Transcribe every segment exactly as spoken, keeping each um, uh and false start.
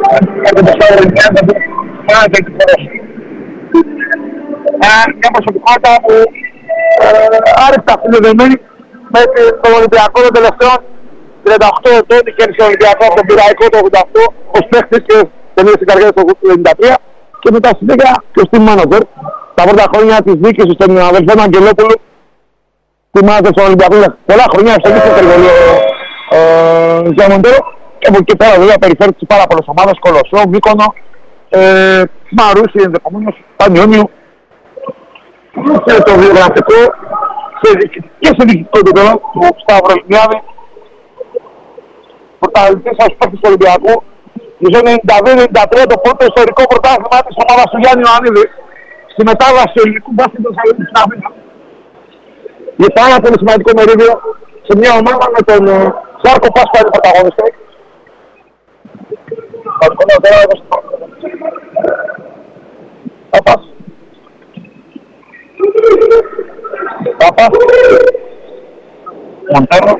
από το Σάββατο εννιά που φάνηκε την φορώση. Μια προσωπικότητα που άρρηκτα συνδεδεμένη με τον Ολυμπιακό των τελευταίων τριάντα οκτώ ετών, κέρδισε ο Ολυμπιακό από τον Πειραϊκό το ογδόντα οκτώ ως παίχτης και τελείωσε την καριέρα του ενενήντα τρία και μετά συνέχεια και ως team manager. Τα πρώτα χρόνια της δίκης στον αδελφό Αγγελόπουλου team manager στον Ολυμπιακό πολλά χρόνια στο ίδιο περιβολίο για Μοντέρο και από εκεί πέρα βέβαια περιφέρει πάρα πολλές ομάδες, Κολοσσό, Μύκονο, ε, Μαρούσι ενδεχομένως, Πανιόνιο. Και το βιογραφικό και σε διοικητικό επίπεδο του Σταυρολιμιάδη, πρωταθλητής ως παίκτης του Ολυμπιακού, το ενενήντα δύο ενενήντα τρία το πρώτο ιστορικό πρωτάθλημα της ομάδας του Γιάννη Ιωαννίδη στη μετάβαση του ελληνικού μπάσκετ των Θεσσαλονίκη στην Αθήνα. Για πάρα πολύ σημαντικό μερίδιο σε μια ομάδα με τον Σάρκο Πάσπαλη πρωταγωνιστή. Πάπας. Πάπας. Μοντέρο.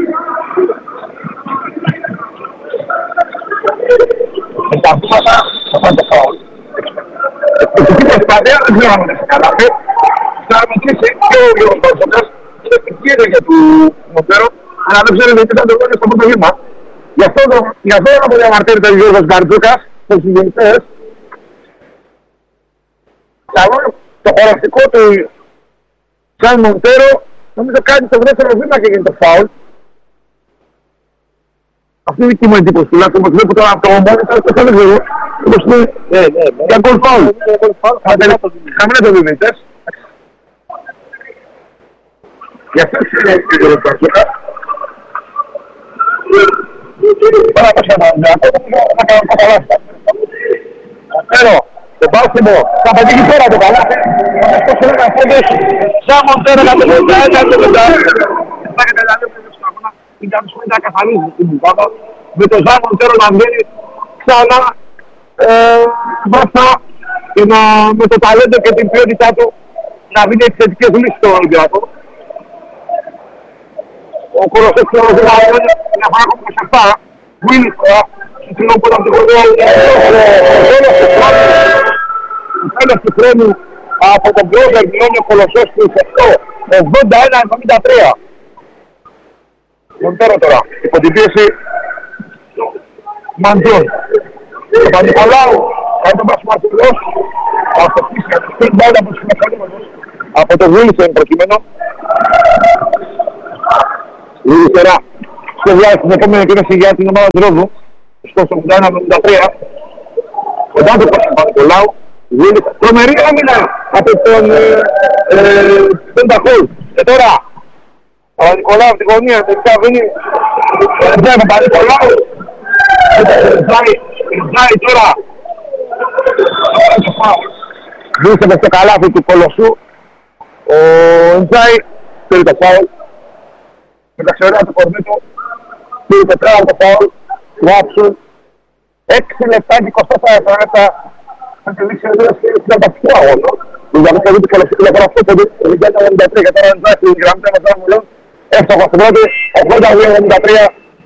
Ενταχθήματα θα πάνε το φάουλ. Εκτιμική προσπάθεια δεν ξέρω αν είναι καλά. Θα ρωτήσει και ο Γιώργος Πάσπαλης είναι επικίνδυνο για του Μοντέρο, αλλά δεν ξέρω γιατί θα το κάνει στο πρώτο βήμα. Γι' αυτό δεν αποδιαμαρτύρεται ο Γιώργος Γκαρτζούκας στους συγγενητές. Το χωριστικό του Σαν Μοντέρο νομίζω κάνει στο δεύτερο βήμα και γίνει το φάουλ. Αυτή είναι η δική μου εντύπωση, τουλάχιστον όπως βλέπω τώρα από το μόνιτορ, το θέλω λίγο. Όπως είναι για γκολ φάουλ. Χαμένα το διμήτες. Γι' αυτό είναι ο Γιώργος Γκαρτζούκας. Τώρα πώς θα να κάνω καταλάστα. Pero, το Πάσιμο θα πετύχει πέρα το καλάθι. Αυτός είναι ένα φόντος σαν Μοντέρο να το βοηθάει, να το βοηθάει. Θα έχετε δηλαδή ο αγώνα, την καμισμένη να καθαρίζει την μπουκάδα. Με το Σαν Μοντέρο να βγαίνει ξανά μπροστά και με το ταλέντο και την ποιότητά του να βρει επιθετικές λύσεις στον Ολυμπιακό. Ο Κολοσσός του Ολυμπιακού είναι μια φορά ακόμα είκοσι επτά. Βίλης τώρα, στην οποία από την κοντά το τέλος του χρόνου από τον Μπρόβερ μειώνει ο Κολοσσός του ογδόντα ένα εβδομήντα τρία. Μοντέρο τώρα, υπό την πίεση Μαντζόν. Ο Παπα-Νικολάου κάνει τον Πάσο Μαρτουλός, θα αυτοκτήσει για τους πέντε μπάλα από τους φιλοξενούμενους από τον Βίλισεν προκειμένου. Ύστερα σχεδιάζει την επόμενη επίθεση για την ομάδα του Ρόδου στο ογδόντα ένα εβδομήντα τρία. Κοντά του Παπα-Νικολάου, τρομερή άμυνα από τον Πενταχόλ. Και τώρα ο Παπα-Νικολάου από την γωνία τελικά βγαίνει ο Παπα-Νικολάου. Ζάει τώρα βρίσκεται στο καλάθι του Κολοσσού. Ο Εντζάι πήρε το φάουλ. Με τα ξερά του κορμί του πήρε το τράβο το φάουλ. Βάψουν έξι λεπτά και είκοσι τέσσερα δευτερόλεπτα θα τελείξει ο Εντζάι στην συνταγματικό αγώνα. Δηλαδή θα δείτε καλώς είναι αυτό το εβδομήντα τρία και τώρα ο Εντζάι στην γραμμή των Μοντράμουλων έφταγα στην πρώτη ογδόντα δύο εβδομήντα τρία.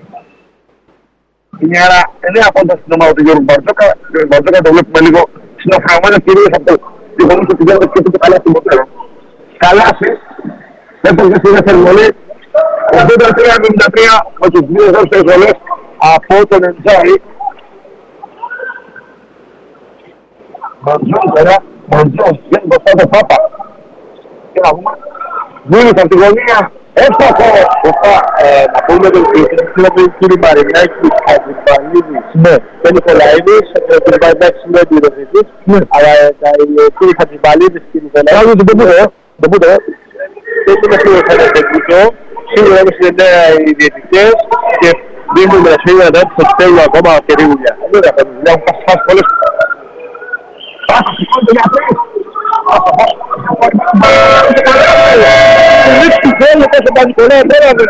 Είναι άρα εννέα πόντα στην ομάδα του Γιώργου Μπαρτζόκα. Ο Γιώργου Μπαρτζόκα το βλέπουμε λίγο συνοφραγμένο κυρίως από τη γονή του πηγαίνοντας και το καλά στην Μοντέρο. Καλάση, έπαιζε στη δεύτερη βολή, ογδόντα τρία εβδομήντα τρία με τους δύο δεύτερες βολές από τον Εντζάι. Μαντζόν τώρα, Μαντζόν, βγαίνει μπροστά το Πάπα. Και να δούμε, βγαίνει από τη γωνία, έφτασε! Να πούμε ότι είναι ο κύριος Μαρινάκης, Χατζημπαλίδης και Νικολαίδης, ο κύριος Μαρινάκης είναι ο πυροσβητής, αλλά ο κύριος Χατζημπαλίδης και Νικολαίδης δεν πούτε, δεν είναι σίγουρα θα είναι σίγουρα όμως είναι νέα οι διαιτητές και δίνουν σίγουρα να έρθουν στο τέλος ακόμα και ρίγουλια. Δεν θα δουλειά, έχουν πάσει πολλές φορές. Πάσο σηκώνται για τρεις. Ρίξει θέλει τόσο Παπα-Νικολάου πέρανε.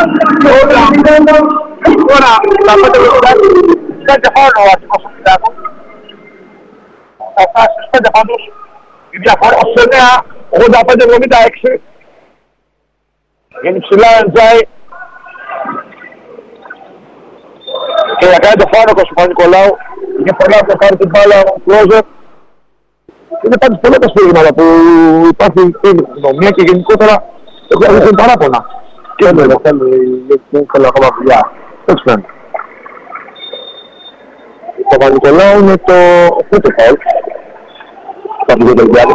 Τώρα τα πέντε λεπτά πέντε πάνω ο αρχικός ο Μητάκος. Θα φτάσει στους πέντε πάντως. Η διαφορά σε εννέα ογδόντα πέντε εβδομήντα έξι. Είναι ψηλά Εντζάι. Και να κάνει το φάνο του Παπα-Νικολάου. είχε πολλά να πάρει την μπάλα ο Κλόζερ. Είναι πάντως πολλά τα σπίγματα που υπάρχει στην κοινωνία και γενικότερα έχουν παράπονα. Και δεν θέλω ακόμα δουλειά. Έτσι φαίνεται. Το Παπα-Νικολάου είναι το πέντε φάουλ. Το Παπα-Νικολάου.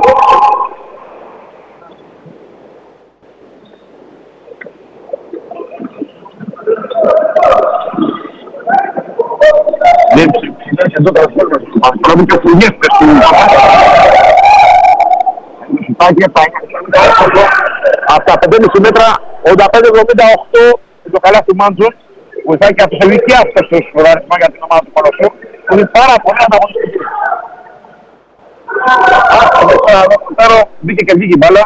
Δεν ψηφίζει εδώ τα φόρμα του. Μας πρόβλημα και στις γεύτες του. Υπάρχει αυτά πέντε κόμμα πέντε μέτρα, ογδόντα πέντε εβδομήντα οκτώ το καλάθι του Μάντζον. Βοηθάει και αυτοσελική αυτό στο προγραμματισμό για την ομάδα του Κολοσσού, που είναι πάρα πολύ ανταγωνιστική. Τώρα μπήκε και βγήκε η μπάλα.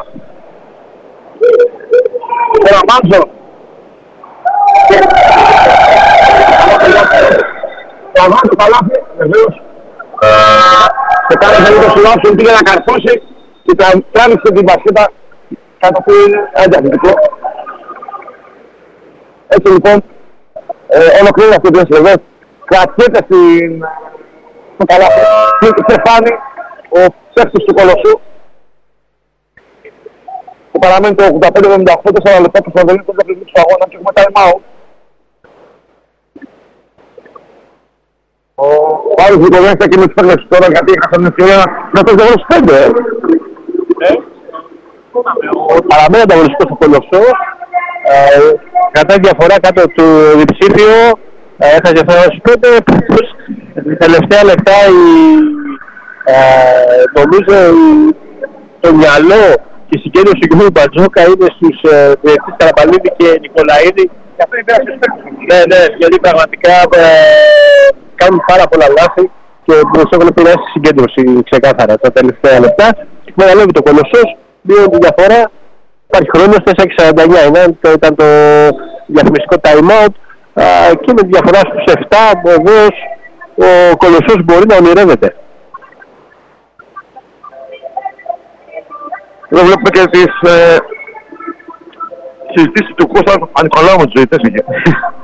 Τώρα Μάντζον. Το αγάπη του καλάθι, βεβαίως. Και κάνει λίγο το λάθος, πήγε να καρφώσει και τράβηξε την μπασκέτα κάτω που είναι αντιαθλητικό. Έτσι λοιπόν, ε, ολοκλήρωσε αυτό το έσβεβες. Κρατιέται στο καλάθι και στεφάνει ο παίκτης του Κολοσσού που παραμένει το ογδόντα πέντε εβδομήντα οκτώ, τέσσερα λεπτά του Φροντελίνου του του αγώνα και έχουμε time out. Ο Παύλος Νικολιάνης θα κινήσει παίκτες τώρα γιατί έχασαν την ευκαιρία να το δώσει πέντε. Παραμένει ανταγωνιστικός στο Κολοσσό. Κατά διαφορά κάτω του διψήφιο έχασε φέρος πέντε. Την τελευταία λεπτά νομίζω το μυαλό και η συγκέντρωση του κ. Μπατζόκα είναι στους διευθυντές Καραπαλίδη και Νικολαίδη. Και αυτό είναι ένας παίκτης. Ναι, ναι, γιατί πραγματικά κάνουν πάρα πολλά λάθη και τους έχουν επηρεάσει τη συγκέντρωση ξεκάθαρα τα τελευταία λεπτά. Μεγαλώνει το Κολοσσός, μειώνει τη διαφορά. Υπάρχει χρόνος τέσσερα και σαράντα εννιά, ήταν το διαφημιστικό time out και με τη διαφορά στους επτά βεβαίως ο Κολοσσός μπορεί να ονειρεύεται. Εδώ βλέπουμε και τις ε, συζητήσεις του Κώστα Ανικολάου με τους ζωητές εκεί.